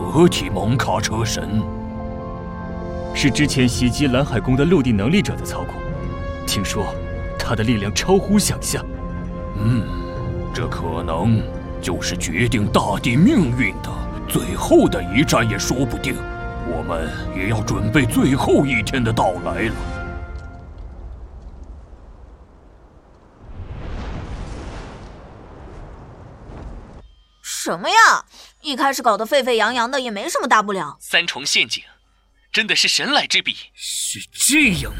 合体蒙卡车神， 是之前袭击蓝海宫的陆地能力者的操控。听说他的力量超乎想象。 这可能就是决定大地命运的最后的一战也说不定。我们也要准备最后一天的到来了。 什么呀？一开始搞得沸沸扬扬的，也没什么大不了。 三重陷阱，真的是神来之笔。 是这样